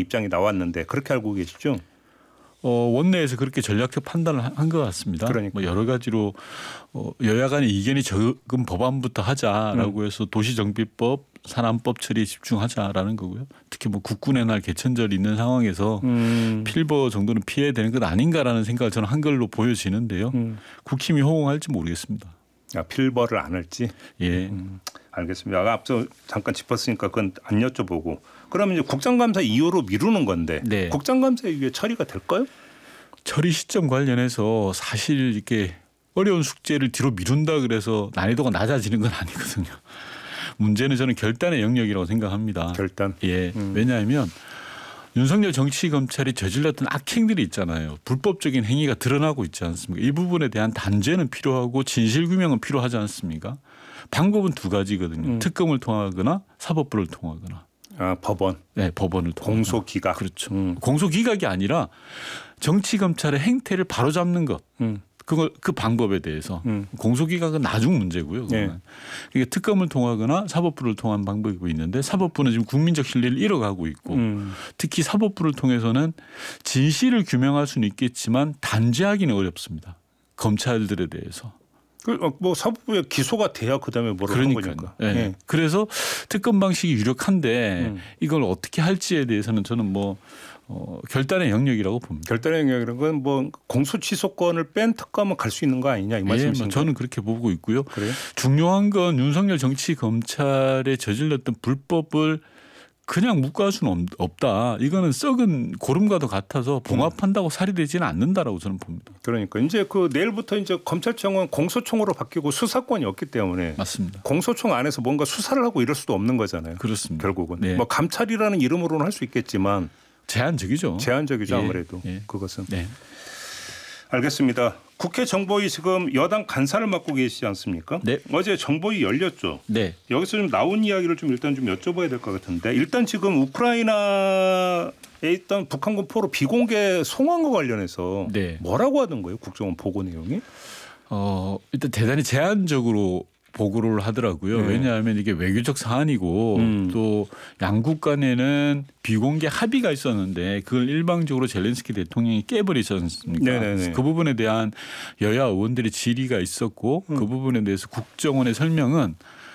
입장이 나왔는데 그렇게 알고 계시죠? 원내에서 그렇게 전략적 판단을 한 것 같습니다. 그러니까. 뭐 여러 가지로 여야 간의 이견이 적은 법안부터 하자라고 해서 도시정비법, 산안법 처리에 집중하자라는 거고요. 특히 뭐 국군의 날 개천절 있는 상황에서 필버 정도는 피해야 되는 것 아닌가라는 생각을 저는 한 걸로 보여지는데요. 국힘이 호응할지 모르겠습니다. 필버를 안 할지? 예. 알겠습니다. 앞서 잠깐 짚었으니까 그건 안 여쭤보고. 그러면 이제 국정감사 이후로 미루는 건데 네. 국정감사 이후에 처리가 될까요? 처리 시점 관련해서 사실 이렇게 어려운 숙제를 뒤로 미룬다 그래서 난이도가 낮아지는 건 아니거든요. 문제는 저는 결단의 영역이라고 생각합니다. 결단. 예. 왜냐하면 윤석열 정치검찰이 저질렀던 악행들이 있잖아요. 불법적인 행위가 드러나고 있지 않습니까? 이 부분에 대한 단죄는 필요하고 진실규명은 필요하지 않습니까? 방법은 두 가지거든요. 특검을 통하거나 사법부를 통하거나. 법원. 네, 법원을 통하거나. 공소기각. 그렇죠. 공소기각이 아니라 정치검찰의 행태를 바로잡는 것. 그 방법에 대해서 공소기각은 나중 문제고요. 네. 이게 특검을 통하거나 사법부를 통한 방법이 있는데 사법부는 지금 국민적 신뢰를 잃어가고 있고 특히 사법부를 통해서는 진실을 규명할 수는 있겠지만 단죄하기는 어렵습니다. 검찰들에 대해서. 뭐 사법부에 기소가 돼야 그다음에 뭐를 하는 거니까. 네. 네. 그래서 특검 방식이 유력한데 이걸 어떻게 할지에 대해서는 저는 결단의 영역이라고 봅니다. 결단의 영역이라는 건 뭐 공소 취소권을 뺀 특검은 갈 수 있는 거 아니냐 이 말씀이신가요? 저는 그렇게 보고 있고요. 그래요? 중요한 건 윤석열 정치검찰에 저질렀던 불법을 그냥 묵과할 수는 없다. 이거는 썩은 고름과도 같아서 봉합한다고 살이 되지는 않는다라고 저는 봅니다. 그러니까 이제 내일부터 이제 검찰청은 공소청으로 바뀌고 수사권이 없기 때문에 맞습니다. 공소청 안에서 뭔가 수사를 하고 이럴 수도 없는 거잖아요. 그렇습니다. 결국은 네. 뭐 감찰이라는 이름으로는 할 수 있겠지만 제한적이죠. 제한적이죠. 예. 아무래도 예. 그것은. 네. 알겠습니다. 국회 정보위 지금 여당 간사를 맡고 계시지 않습니까? 네. 어제 정보위 열렸죠. 네. 여기서 좀 나온 이야기를 좀 일단 좀 여쭤봐야 될 것 같은데 일단 지금 우크라이나에 있던 북한군 포로 비공개 송환과 관련해서 네. 뭐라고 하던 거예요? 국정원 보고 내용이? 일단 대단히 제한적으로 보고를 하더라고요. 네. 왜냐하면 이게 외교적 사안이고 또 양국 간에는 비공개 합의가 있었는데 그걸 일방적으로 젤렌스키 대통령이 깨버리지 않습니까? 네네네. 그 부분에 대한 여야 의원들의 질의가 있었고 그 부분에 대해서 국정원의 설명은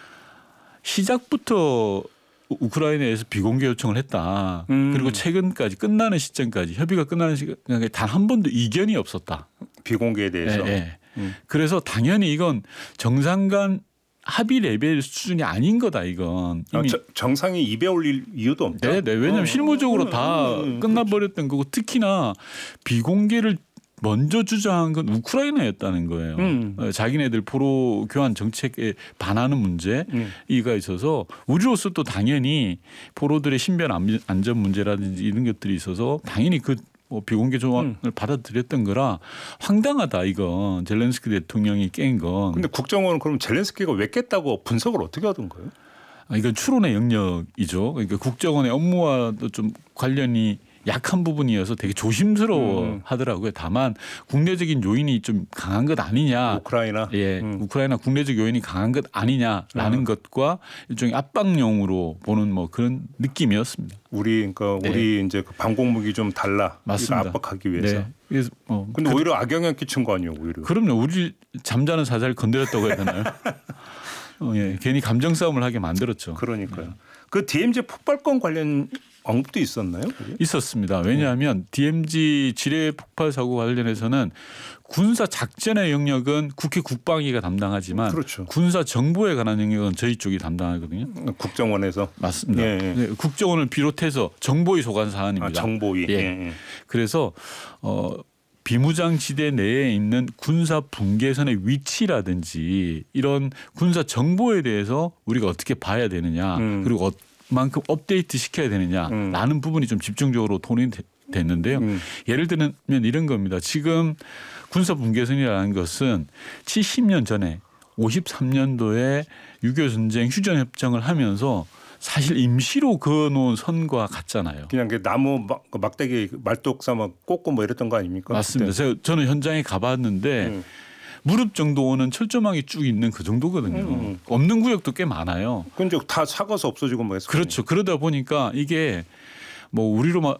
시작부터 우크라이나에서 비공개 요청을 했다. 그리고 최근까지 끝나는 시점까지 협의가 끝나는 시점까지 단 한 번도 이견이 없었다. 비공개에 대해서. 네, 네. 그래서 당연히 이건 정상 간 합의 레벨 수준이 아닌 거다 이건. 이미 정상이 입에 올릴 이유도 없다. 네. 왜냐하면 실무적으로 다 끝나버렸던 거고 특히나 비공개를 먼저 주장한 건 우크라이나였다는 거예요. 자기네들 포로 교환 정책에 반하는 문제가 있어서 우리로서 또 당연히 포로들의 신변 안전 문제라든지 이런 것들이 있어서 당연히 비공개 조언을 받아들였던 거라 황당하다 이건 젤렌스키 대통령이 깬 건. 그런데 국정원은 그럼 젤렌스키가 왜 깼다고 분석을 어떻게 하던 거예요? 이건 추론의 영역이죠. 그러니까 국정원의 업무와도 좀 관련이 약한 부분이어서 되게 조심스러워 하더라고요. 다만 국내적인 요인이 좀 강한 것 아니냐. 우크라이나. 예, 우크라이나 국내적 요인이 강한 것 아니냐라는 것과 일종의 압박용으로 보는 그런 느낌이었습니다. 우리 이제 방공무기 좀 달라. 맞습니다. 압박하기 위해서. 네. 그래서 근데 오히려 악영향 끼친 거 아니에요, 오히려. 그럼요. 우리 잠자는 사자를 건드렸다고 해야 되나요? 예, 괜히 감정 싸움을 하게 만들었죠. 그러니까요. 그 DMZ 폭발건 관련 언급도 있었나요? 그게? 있었습니다. 왜냐하면 DMZ 지뢰 폭발 사고 관련해서는 군사 작전의 영역은 국회 국방위가 담당하지만 그렇죠. 군사 정보에 관한 영역은 저희 쪽이 담당하거든요. 국정원에서. 맞습니다. 예. 네, 국정원을 비롯해서 정보위 소관 사안입니다. 정보위. 예. 예. 그래서 비무장 지대 내에 있는 군사 분계선의 위치라든지 이런 군사 정보에 대해서 우리가 어떻게 봐야 되느냐 그리고 만큼 업데이트 시켜야 되느냐라는 부분이 좀 집중적으로 토론이 됐는데요. 예를 들면 이런 겁니다. 지금 군사 분계선이라는 것은 70년 전에 53년도에 6.25 전쟁 휴전 협정을 하면서 사실 임시로 그어놓은 선과 같잖아요. 그냥 나무 막대기 말뚝 막 꽂고 이랬던 거 아닙니까? 맞습니다. 저는 현장에 가봤는데 무릎 정도 오는 철조망이 쭉 있는 그 정도거든요. 없는 구역도 꽤 많아요. 근데 다 사가서 없어지고 했어요. 그렇죠. 그러다 보니까 이게 우리로